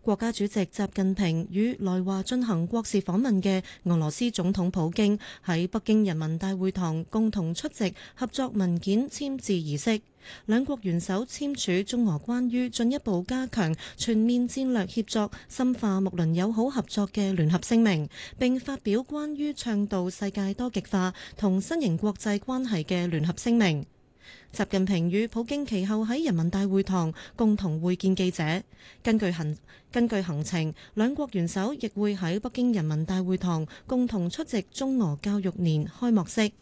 國家主席習近平與來華進行國事訪問嘅俄羅斯總統普京喺北京人民大會堂共同出席合作文件簽字儀式，兩國元首簽署中俄關於進一步加強全面戰略協作、深化睦鄰友好合作嘅聯合聲明，並發表關於倡導世界多極化同新型國際關係嘅聯合聲明。習近平與普京其後喺人民大會堂共同會見記者。根據行程，兩國元首亦會喺北京人民大會堂共同出席中俄教育年開幕式。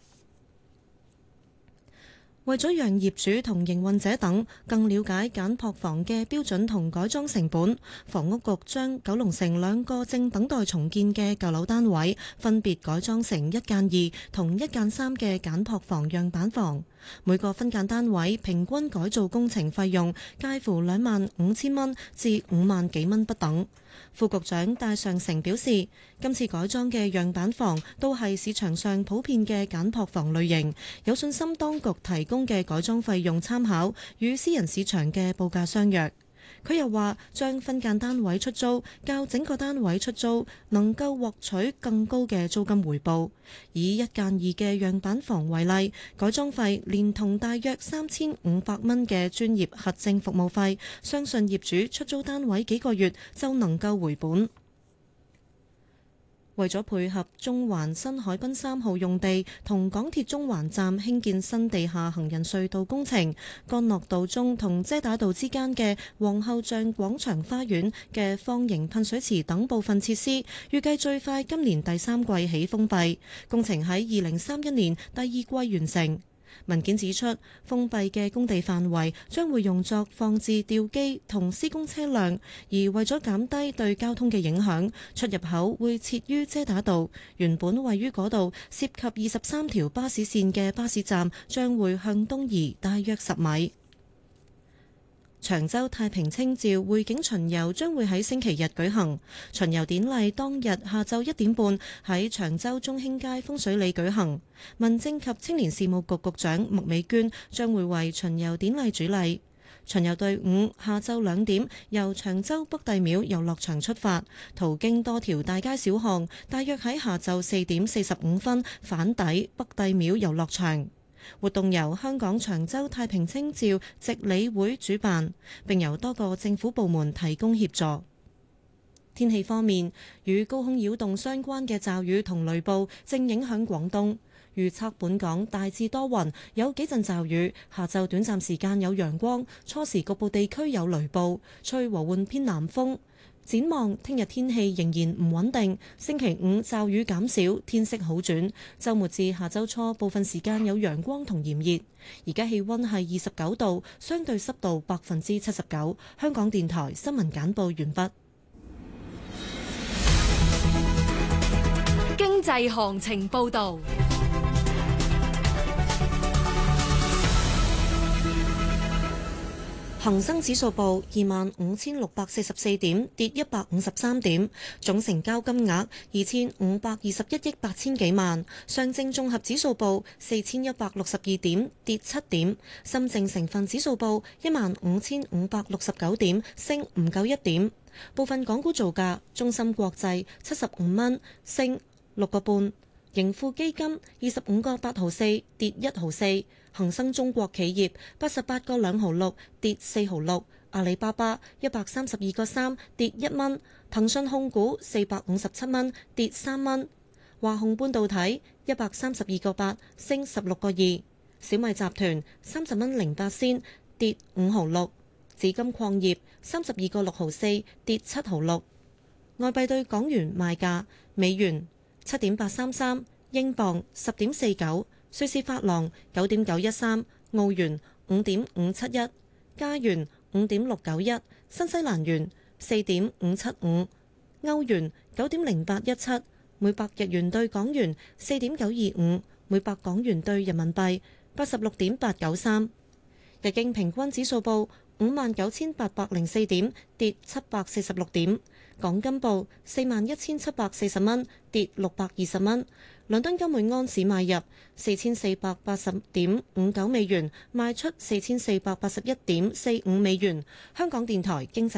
為咗讓業主同營運者等更了解簡樸房嘅標準同改裝成本，房屋局將九龍城兩個正等待重建嘅舊樓單位分別改裝成1+2同1+3嘅簡樸房樣板房。每個分間單位平均改造工程費用介乎25,000蚊至5萬幾蚊不等。副局長戴尚成表示，今次改裝嘅樣板房都係市場上普遍嘅簡樸房類型，有信心當局提供嘅改裝費用參考與私人市場嘅報價相若。佢又話，將分間單位出租較整個單位出租能夠獲取更高嘅租金回報。以1+2嘅樣板房為例，改裝費連同大約3,500蚊嘅專業核證服務費，相信業主出租單位幾個月就能夠回本。為咗配合中環新海濱3號用地同港鐵中環站興建新地下行人隧道工程，干諾道中同遮打道之間嘅皇后像廣場花園嘅方形噴水池等部分設施，預計最快今年第3季起封閉，工程喺2031年第2季完成。文件指出，封閉嘅工地範圍將會用作放置吊機同施工車輛，而為咗減低對交通嘅影響，出入口會設於遮打道。原本位於嗰度涉及23條巴士線嘅巴士站將會向東移大約10米。長洲太平清醮會景巡遊將會喺星期日舉行，巡遊典禮當日下晝1點半喺長洲中興街風水里舉行。民政及青年事務局局長麥美娟將會為巡遊典禮主禮。巡遊隊伍下晝2點由長洲北帝廟遊樂場出發，途經多條大街小巷，大約喺下晝4點45分返抵北帝廟遊樂場。活動由香港長洲太平清醮值理會主辦，並由多個政府部門提供協助。天氣方面，與高空擾動相關嘅驟雨同雷暴正影響廣東，預測本港大致多雲，有幾陣驟雨，下晝短暫時間有陽光，初時局部地區有雷暴，吹和緩偏南風。展望聽日天氣仍然唔穩定，星期5驟雨減少，天色好轉。週末至下週初部分時間有陽光同炎熱。而家氣溫係29度，相對濕度79%。香港電台新聞簡報完畢。 經濟行情報導。 恒生指數報25,644點，跌153點，總成交金額2,521億8千幾萬。上證綜合指數報4,162點，跌7點。深證成分指數報15,569點，升唔夠1點。部分港股造價：中芯國際75蚊，升6個半；盈富基金25個8毫4，跌1毫4。恒生中國企業88個2毫6，跌4毫6；阿里巴巴132個3，跌1蚊；騰訊控股457蚊，跌3蚊；華虹半導體132個8，升16個2；小米集團30蚊08仙，跌5毫6；紫金礦業32個6毫4，跌7毫6。外幣對港元賣價：美元7.833，英鎊10.49。瑞士法郎9.913，澳元5.571，加元5.691，新西蘭元4.575，歐元9.0817，每百日元對港元4.925，每百港元對人民幣86.893。日經平均指數報59,804點，跌746點。港金報41,740蚊，跌620蚊。倫敦金每安士買入4,480.59美元，賣出4,481.45美元。香港電台經濟